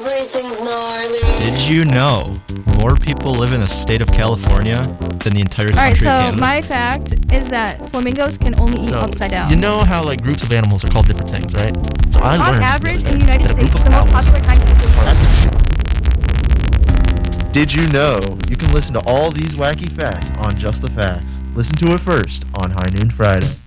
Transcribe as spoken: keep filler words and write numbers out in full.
Everything's gnarly. Did you know more people live in the state of California than the entire country All right, of so Canada? my fact is that flamingos can only eat So, upside down. You know how like groups of animals are called different things, right? So I On learned average, the in other the day United that a group States, of the most owls popular time to eat. Did you know you can listen to all these wacky facts on Just the Facts? Listen to it first on High Noon Friday.